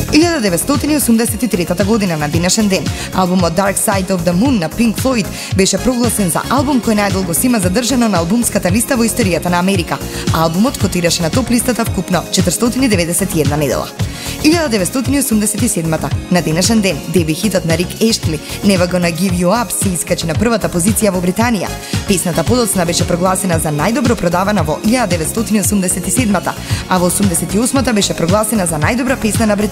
1983 година на денешен ден, албумот Dark Side of the Moon на Pink Floyd беше прогласен за албум кој најдолго си има задржано на албумската листа во историјата на Америка. Албумот котираше на топ листата вкупно 491 недела. 1987 на денешен ден, деби хитот на Рик Ештли Never Gonna Give You Up се искачи на првата позиција во Британија. Песната подоцна беше прогласена за најдобро продавана во 1987, а во 88 беше прогласена за најдобра песна на Британија.